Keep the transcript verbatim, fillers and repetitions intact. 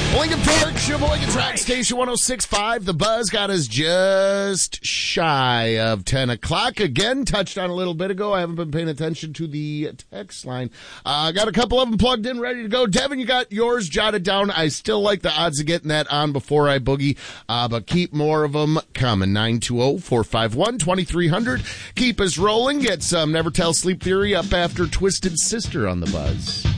Lincoln Park, Sheboygan Track Station one oh six point five. The Buzz got us just shy of ten o'clock. Again, touched on a little bit ago. I haven't been paying attention to the text line. I uh, got a couple of them plugged in, ready to go. Devin, you got yours jotted down. I still like the odds of getting that on before I boogie, uh, but keep more of them coming. nine two zero, four five one, two three zero zero. Keep us rolling. Get some Never Tell Sleep Theory up after Twisted Sister on the Buzz.